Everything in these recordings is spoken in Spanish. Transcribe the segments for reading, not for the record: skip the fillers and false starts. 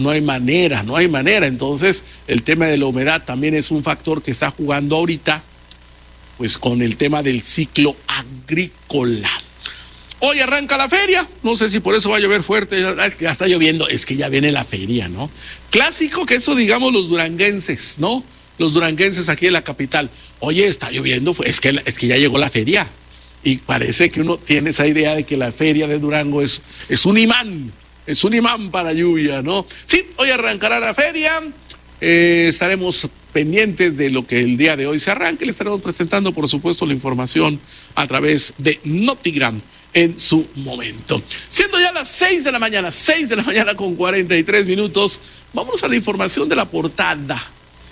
no hay manera, no hay manera. Entonces, el tema de la humedad también es un factor que está jugando ahorita, pues con el tema del ciclo agrícola. Hoy arranca la feria, no sé si por eso va a llover fuerte, ya está lloviendo, es que ya viene la feria, ¿no? Clásico que eso digamos los duranguenses, ¿no? Los duranguenses aquí en la capital. Oye, está lloviendo, es que ya llegó la feria. Y parece que uno tiene esa idea de que la feria de Durango es un imán para lluvia, ¿no? Sí, hoy arrancará la feria, estaremos pendientes de lo que el día de hoy se arranque, le estaremos presentando, por supuesto, la información a través de Notigram en su momento. Siendo ya las 6 de la mañana con 43 minutos, vámonos a la información de la portada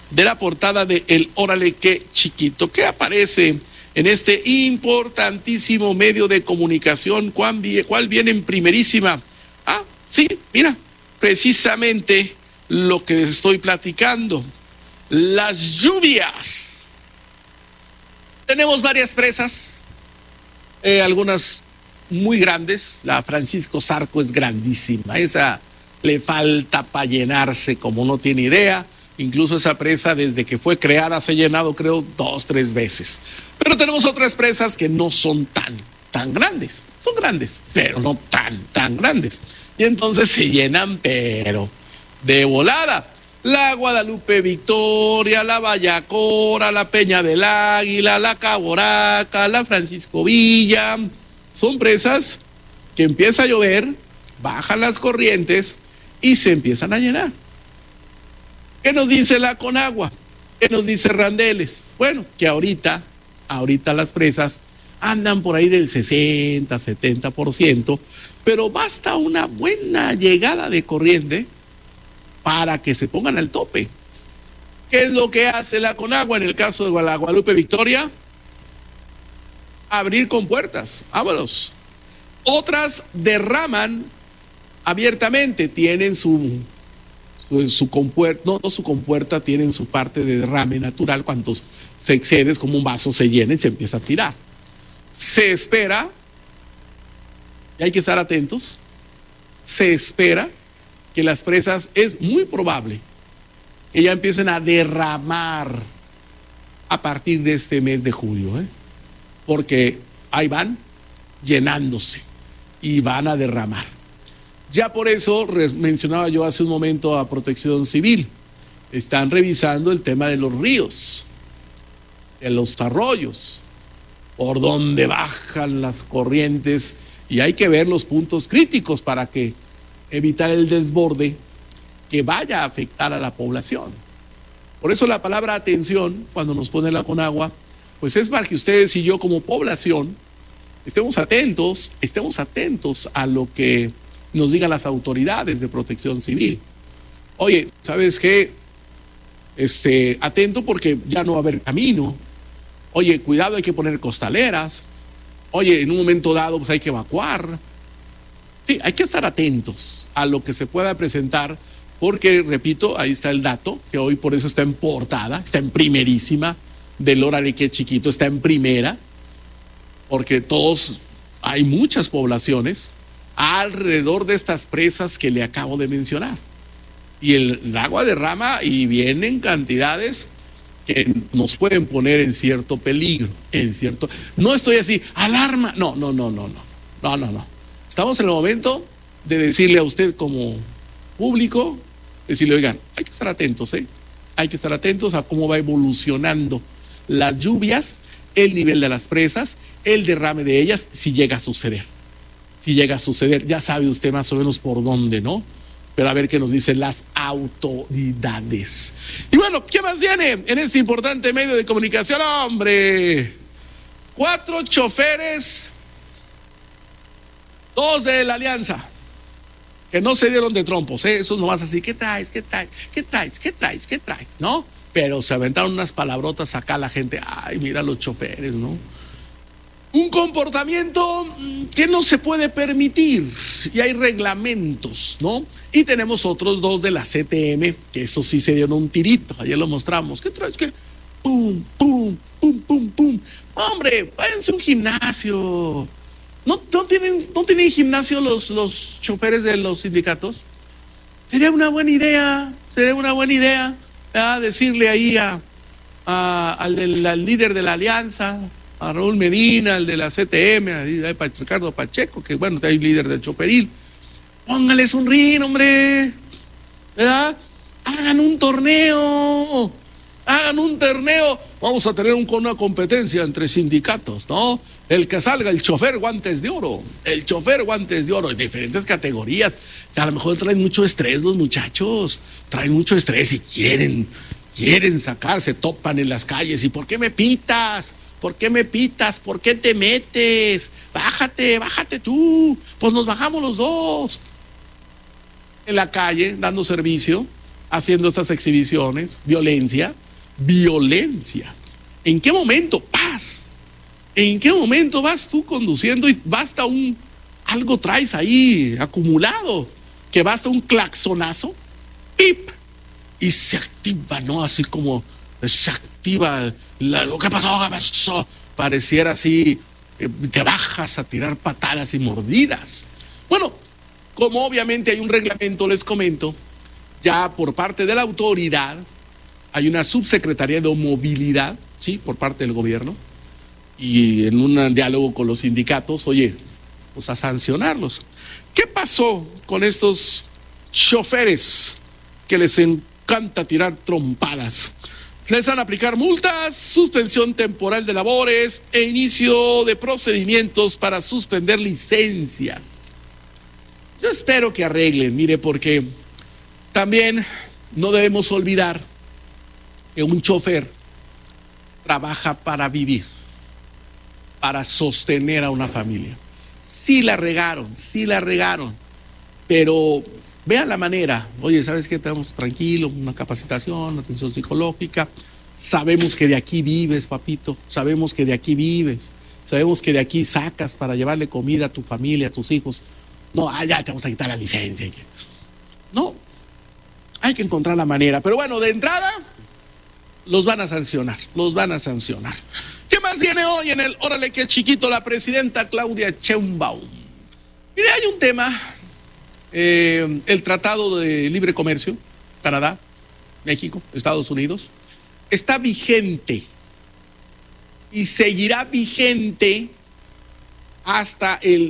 de El Órale Qué Chiquito, que aparece en este importantísimo medio de comunicación, cual viene en primerísima. Ah, sí, mira, precisamente lo que les estoy platicando, las lluvias. Tenemos varias presas, algunas muy grandes. La Francisco Zarco es grandísima, esa le falta para llenarse como no tiene idea. Incluso esa presa desde que fue creada se ha llenado creo 2, 3 veces. Pero tenemos otras presas que no son tan grandes. Son grandes, pero no tan grandes. Y entonces se llenan, pero de volada. La Guadalupe Victoria, la Vallacora, la Peña del Águila, la Caboraca, la Francisco Villa. Son presas que empieza a llover, bajan las corrientes y se empiezan a llenar. ¿Qué nos dice la Conagua? ¿Qué nos dice Randeles? Bueno, que ahorita las presas andan por ahí del 60, 70%, pero basta una buena llegada de corriente para que se pongan al tope. ¿Qué es lo que hace la Conagua en el caso de la Guadalupe Victoria? Abrir compuertas, vámonos. Otras derraman abiertamente, tienen su compuerta, no su compuerta, tienen su parte de derrame natural. Cuando se excede, es como un vaso, se llena y se empieza a tirar. Se espera, y hay que estar atentos, se espera que las presas, es muy probable que ya empiecen a derramar a partir de este mes de julio, porque ahí van llenándose y van a derramar. Ya por eso mencionaba yo hace un momento a Protección Civil. Están revisando el tema de los ríos, de los arroyos, por donde bajan las corrientes, y hay que ver los puntos críticos para que evitar el desborde que vaya a afectar a la población. Por eso la palabra atención, cuando nos pone la Conagua, pues es para que ustedes y yo como población estemos atentos a lo que nos digan las autoridades de Protección Civil. Oye, ¿sabes qué? Atento porque ya no va a haber camino. Oye, cuidado, hay que poner costaleras. Oye, en un momento dado pues hay que evacuar. Sí, hay que estar atentos a lo que se pueda presentar, porque, repito, ahí está el dato, que hoy por eso está en portada, está en primerísima, del Órale Qué Chiquito, está en primera, porque hay muchas poblaciones alrededor de estas presas que le acabo de mencionar. Y el agua derrama y vienen cantidades que nos pueden poner en cierto peligro, no estoy así, alarma, no. Estamos en el momento de decirle a usted como público, decirle, oigan, hay que estar atentos, hay que estar atentos a cómo va evolucionando las lluvias, el nivel de las presas, el derrame de ellas, si llega a suceder. Ya sabe usted más o menos por dónde, ¿no? Pero a ver qué nos dicen las autoridades. Y bueno, ¿qué más viene en este importante medio de comunicación? ¡Hombre! 4 choferes, 2 de la Alianza, que no se dieron de trompos, esos nomás así, ¿qué traes? ¿No? Pero se aventaron unas palabrotas acá la gente, ay, mira los choferes, ¿no? Un comportamiento que no se puede permitir, y hay reglamentos, ¿no? Y tenemos otros 2 de la CTM, que eso sí se dieron un tirito, ayer lo mostramos, ¿qué traes? ¿Qué? Pum, pum, pum, pum, pum. Hombre, váyanse a un gimnasio. ¿No tienen gimnasio los choferes de los sindicatos? Sería una buena idea, ¿verdad? Decirle ahí al líder de la alianza, a Raúl Medina, al de la CTM, a Ricardo Pacheco, que bueno, está ahí líder del choferil, póngales un rin, hombre, ¿verdad? Hagan un torneo, vamos a tener una competencia entre sindicatos, ¿no? El que salga el chofer guantes de oro, en diferentes categorías. O sea, a lo mejor traen mucho estrés los muchachos, traen mucho estrés y quieren sacar, se topan en las calles. ¿Y por qué me pitas? ¿Por qué te metes? Bájate tú. Pues nos bajamos los dos. En la calle, dando servicio, haciendo estas exhibiciones, violencia. ¿En qué momento? Paz. ¿En qué momento vas tú conduciendo y basta algo traes ahí acumulado, que basta un claxonazo, ¡pip! Y se activa, ¿no? Así como se activa lo que pasó. Pareciera así, te bajas a tirar patadas y mordidas. Bueno, como obviamente hay un reglamento, les comento, ya por parte de la autoridad, hay una subsecretaría de movilidad, ¿sí? Por parte del gobierno, y en un diálogo con los sindicatos, oye, pues a sancionarlos. ¿Qué pasó con estos choferes que les encanta tirar trompadas? Les van a aplicar multas, suspensión temporal de labores e inicio de procedimientos para suspender licencias. Yo espero que arreglen, mire, porque también no debemos olvidar que un chofer trabaja para vivir, para sostener a una familia. Sí la regaron, pero vean la manera. Oye, ¿sabes qué? Estamos tranquilos, una capacitación, una atención psicológica. Sabemos que de aquí vives, papito, sabemos que de aquí sacas para llevarle comida a tu familia, a tus hijos. No, ya te vamos a quitar la licencia. No, hay que encontrar la manera. Pero bueno, de entrada, los van a sancionar. ¿Qué más viene hoy en el Órale qué chiquito? La presidenta Claudia Sheinbaum. Mire, hay un tema, el Tratado de Libre Comercio, Canadá, México, Estados Unidos, está vigente y seguirá vigente hasta el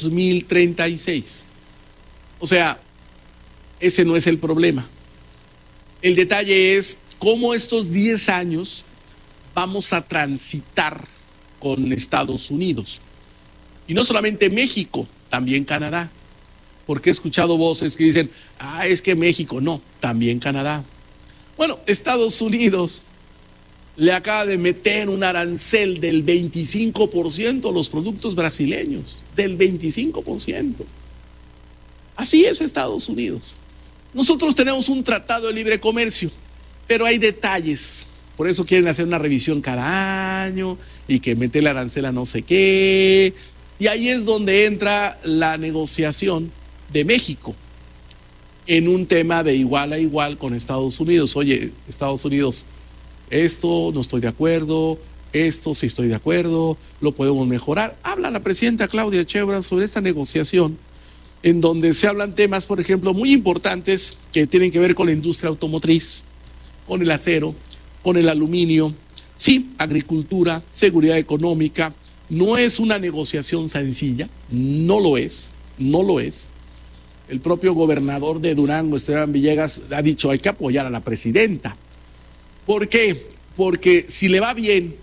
2036. O sea, ese no es el problema. El detalle es cómo estos 10 años vamos a transitar con Estados Unidos. Y no solamente México, también Canadá. Porque he escuchado voces que dicen, es que México, no, también Canadá. Bueno, Estados Unidos le acaba de meter un arancel del 25% a los productos brasileños, del 25%. Así es Estados Unidos. Nosotros tenemos un tratado de libre comercio, pero hay detalles. Por eso quieren hacer una revisión cada año y que mete el arancel a no sé qué. Y ahí es donde entra la negociación de México en un tema de igual a igual con Estados Unidos. Oye, Estados Unidos, esto no estoy de acuerdo, esto sí estoy de acuerdo, lo podemos mejorar. Habla la presidenta Claudia Sheinbaum sobre esta negociación en donde se hablan temas, por ejemplo, muy importantes que tienen que ver con la industria automotriz, con el acero, con el aluminio, sí, agricultura, seguridad económica. No es una negociación sencilla, no lo es. El propio gobernador de Durango, Esteban Villegas, ha dicho hay que apoyar a la presidenta. ¿Por qué? Porque si le va bien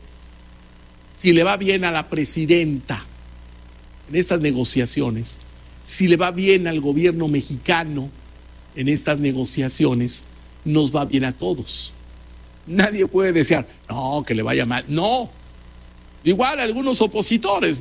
a la presidenta en estas negociaciones, si le va bien al gobierno mexicano en estas negociaciones, nos va bien a todos. Nadie puede desear, no, que le vaya mal. No. Igual a algunos opositores,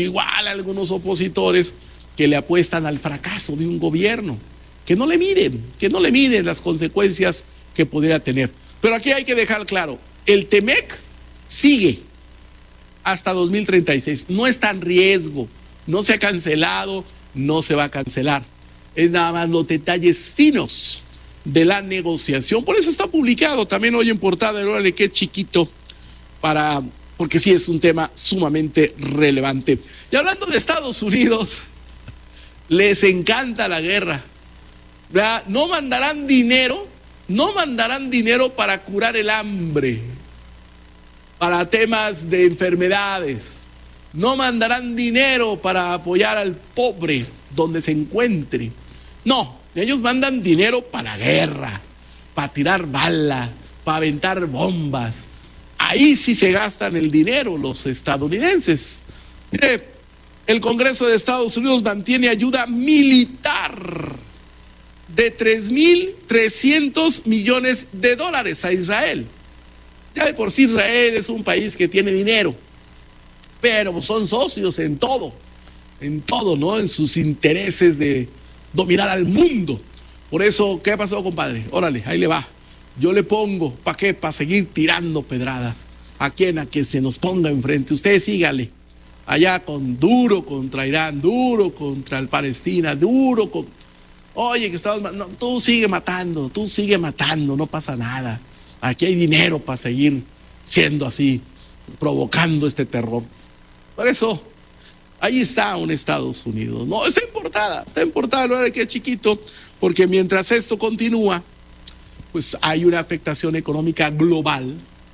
que le apuestan al fracaso de un gobierno, que no le miden las consecuencias que podría tener. Pero aquí hay que dejar claro, el TEMEC sigue hasta 2036, no está en riesgo, no se ha cancelado, no se va a cancelar. Es nada más los detalles finos de la negociación. Por eso está publicado también hoy en portada del Órale qué chiquito, porque sí es un tema sumamente relevante. Y hablando de Estados Unidos, les encanta la guerra. ¿verdad? No mandarán dinero para curar el hambre, para temas de enfermedades. No mandarán dinero para apoyar al pobre donde se encuentre. No, ellos mandan dinero para guerra, para tirar bala, para aventar bombas. Ahí sí se gastan el dinero los estadounidenses. Mire, el Congreso de Estados Unidos mantiene ayuda militar de 3.300 millones de dólares a Israel. Ya de por sí Israel es un país que tiene dinero, pero son socios en todo, ¿no? En sus intereses de dominar al mundo. Por eso, ¿qué pasó, compadre? Órale, ahí le va. Yo le pongo, ¿para qué? Para seguir tirando pedradas. ¿A quién? A que se nos ponga enfrente. Usted sígale. Allá con duro contra Irán, duro contra el Palestina, duro con... Oye, que estamos... No, tú sigue matando, no pasa nada. Aquí hay dinero para seguir siendo así, provocando este terror. Por eso, ahí está un Estados Unidos. No, está importada, no era que es chiquito, porque mientras esto continúa, pues hay una afectación económica global.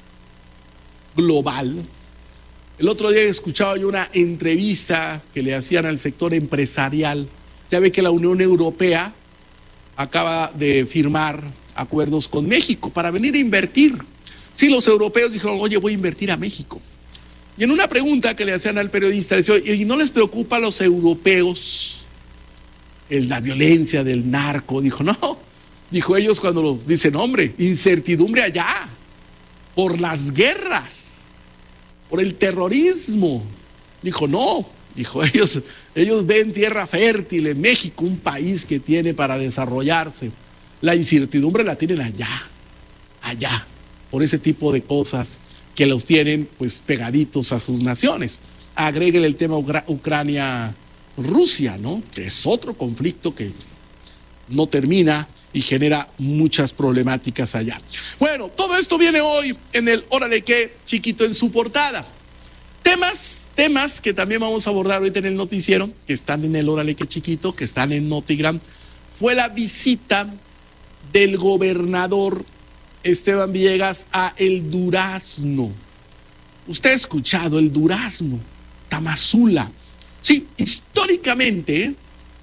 El otro día escuchaba yo una entrevista que le hacían al sector empresarial. Ya ve que la Unión Europea acaba de firmar acuerdos con México para venir a invertir. Sí, los europeos dijeron, oye, voy a invertir a México. Y en una pregunta que le hacían al periodista, le decía, ¿y no les preocupa a los europeos la violencia del narco? Dijo, no. Dijo, ellos cuando lo dicen, hombre, incertidumbre allá, por las guerras, por el terrorismo. Dijo, no. Dijo, ellos ven tierra fértil en México, un país que tiene para desarrollarse. La incertidumbre la tienen allá, por ese tipo de cosas que los tienen pues pegaditos a sus naciones. Agréguele el tema Ucrania-Rusia, ¿no? Que es otro conflicto que no termina y genera muchas problemáticas allá. Bueno, todo esto viene hoy en el Órale que chiquito en su portada. Temas que también vamos a abordar ahorita en el noticiero, que están en el Órale que chiquito, que están en Notigram. Fue la visita del gobernador Esteban Villegas a el Durazno. Usted ha escuchado el Durazno, Tamazula. Sí, históricamente,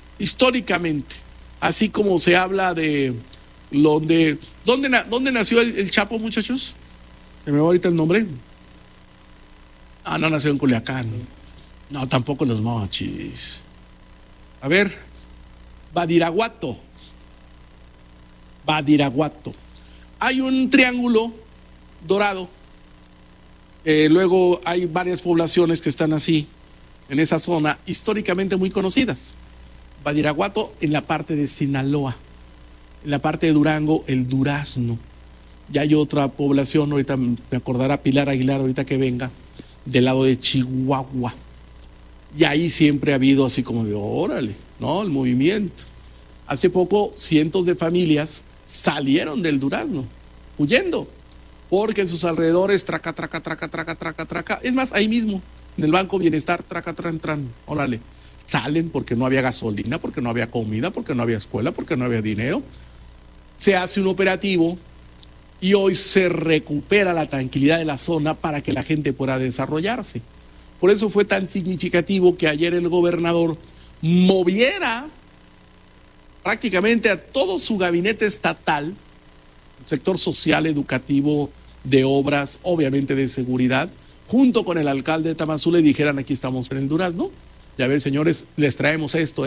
así como se habla de ¿dónde nació el Chapo, muchachos? Se me va ahorita el nombre. Ah, no nació en Culiacán. No, tampoco en Los Mochis. A ver, Badiraguato. Hay un triángulo dorado. Luego hay varias poblaciones que están así, en esa zona, históricamente muy conocidas. Badiraguato en la parte de Sinaloa. En la parte de Durango, el Durazno. Y hay otra población, ahorita me acordará Pilar Aguilar, ahorita que venga, del lado de Chihuahua. Y ahí siempre ha habido así como de, órale, ¿no? El movimiento. Hace poco, cientos de familias salieron del Durazno, huyendo, porque en sus alrededores, traca. Es más, ahí mismo, en el Banco Bienestar, tran, órale. Salen porque no había gasolina, porque no había comida, porque no había escuela, porque no había dinero. Se hace un operativo y hoy se recupera la tranquilidad de la zona para que la gente pueda desarrollarse. Por eso fue tan significativo que ayer el gobernador moviera prácticamente a todo su gabinete estatal, sector social, educativo, de obras, obviamente de seguridad, junto con el alcalde de Tamazula, y dijeran, aquí estamos en el Durazno, y a ver, señores, les traemos esto.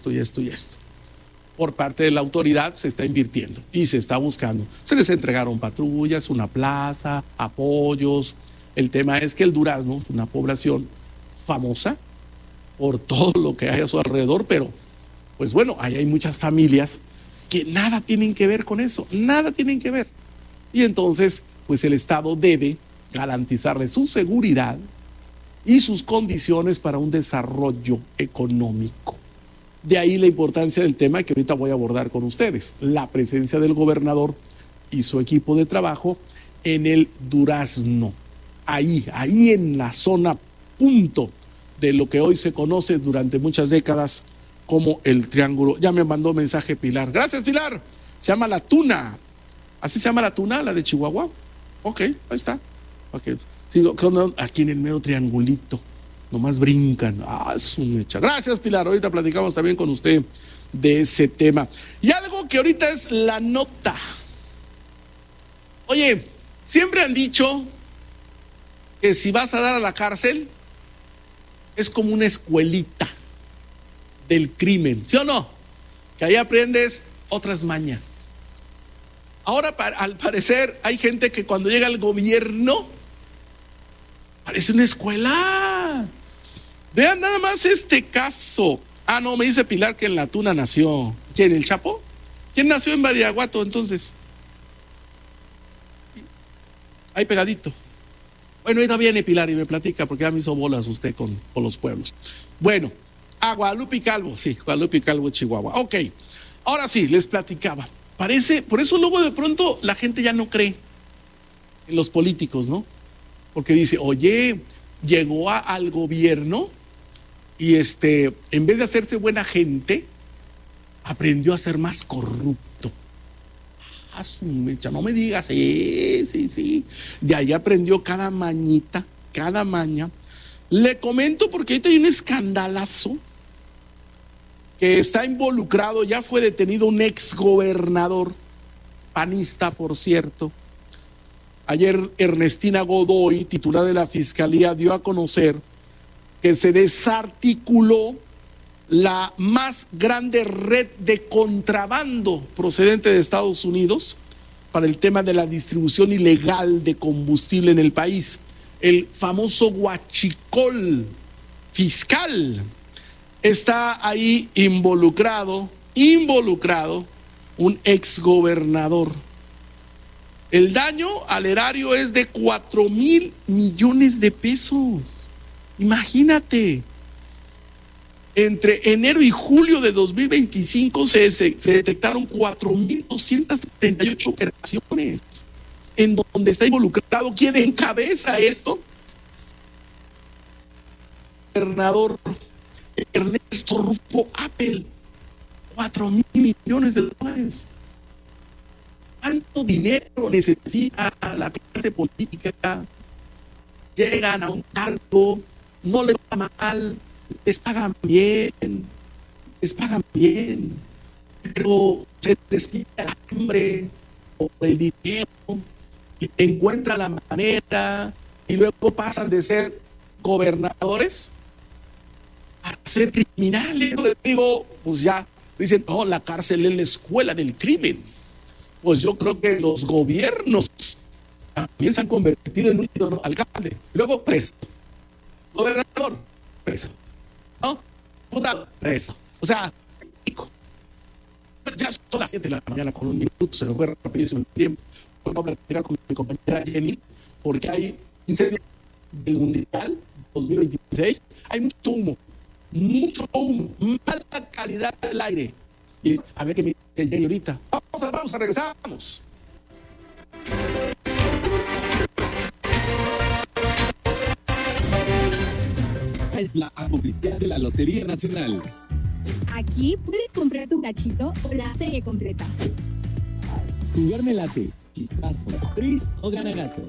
Por parte de la autoridad se está invirtiendo y se está buscando. Se les entregaron patrullas, una plaza, apoyos. El tema es que el Durazno es una población famosa por todo lo que hay a su alrededor, pero pues bueno, ahí hay muchas familias que nada tienen que ver con eso, nada tienen que ver. Y entonces, pues el Estado debe garantizarle su seguridad y sus condiciones para un desarrollo económico. De ahí la importancia del tema que ahorita voy a abordar con ustedes, la presencia del gobernador y su equipo de trabajo en el Durazno, ahí en la zona punto de lo que hoy se conoce durante muchas décadas como el triángulo. Ya me mandó mensaje Pilar. Gracias, Pilar. Se llama la tuna. ¿Así se llama la tuna, la de Chihuahua? Ok, ahí está. Okay. Sí, aquí en el mero triangulito. Nomás brincan. Su mecha. Gracias, Pilar. Ahorita platicamos también con usted de ese tema. Y algo que ahorita es la nota. Oye, siempre han dicho que si vas a dar a la cárcel, es como una escuelita del crimen, ¿sí o no? Que ahí aprendes otras mañas. Ahora, al parecer, hay gente que cuando llega al gobierno, parece una escuela. Vean nada más este caso. No, me dice Pilar que en la tuna nació. ¿Quién, el Chapo? ¿Quién nació en Badiraguato entonces? Ahí pegadito. Bueno, ahorita viene Pilar y me platica porque ya me hizo bolas usted con los pueblos. Bueno, Guadalupe Calvo, sí, Guadalupe Calvo, Chihuahua. Ok, ahora sí, les platicaba. Parece, por eso luego de pronto la gente ya no cree en los políticos, ¿no? Porque dice, oye, llegó al gobierno y en vez de hacerse buena gente, aprendió a ser más corrupto. Su mecha, no me digas, sí. De ahí aprendió cada mañita, cada maña. Le comento porque ahorita hay un escandalazo que está involucrado, ya fue detenido un exgobernador, panista por cierto. Ayer Ernestina Godoy, titular de la Fiscalía, dio a conocer que se desarticuló la más grande red de contrabando procedente de Estados Unidos para el tema de la distribución ilegal de combustible en el país, el famoso huachicol fiscal. Está ahí involucrado un exgobernador. El daño al erario es de 4,000 millones de pesos. Imagínate. Entre enero y julio de 2025 se detectaron 4,238 operaciones en donde está involucrado. ¿Quién encabeza esto? Gobernador Ernesto Rufo Apple. 4,000 millones de dólares. ¿Cuánto dinero necesita la clase política? Llegan a un cargo, no les va mal, les pagan bien, pero se despide el hambre o el dinero, y encuentra la manera y luego pasan de ser gobernadores a ser criminales. Yo digo, pues ya, dicen, no, la cárcel es la escuela del crimen. Pues yo creo que los gobiernos también se han convertido en un ídolo. Alcalde, luego preso, gobernador, preso, ¿no? Diputado, preso. O sea, ya son las 7 de la mañana con 1 minuto, se nos fue rapidísimo el tiempo. Voy a platicar con mi compañera Jenny, porque hay incendio del Mundial 2026, hay mucho humo, mala calidad del aire. Y a ver qué me dice Jenny ahorita. Vamos a regresamos. Es la app oficial de la Lotería Nacional. Aquí puedes comprar tu cachito o la serie completa. Jugar late, chispazo, tris o ganagato.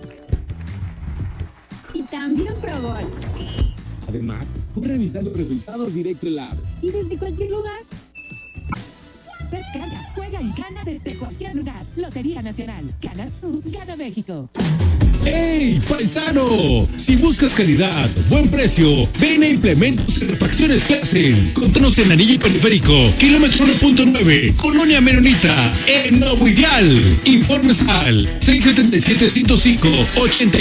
Y también Pro Gol. Además, puedes revisar los resultados directo en la app. Y desde cualquier lugar. Descarga, juega y gana desde cualquier lugar. Lotería Nacional. Ganas tú, gana México. ¡Ey, paisano! Si buscas calidad, buen precio, ven a Implementos y Refacciones Clase. Contanos en Anillo y Periférico, kilómetro 1.9, Colonia Menonita, en Nuevo Ideal. Informes al 677-105-80.